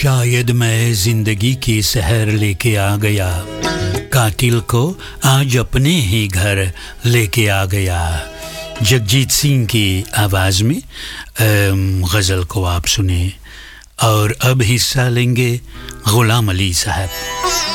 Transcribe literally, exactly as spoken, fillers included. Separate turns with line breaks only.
शायद मैं जिंदगी की सहर लेके आ गया, कातिल को आज अपने ही घर लेके आ गया। जगजीत सिंह की आवाज़ में गज़ल को आप सुने और अब हिस्सा लेंगे गुलाम अली साहब।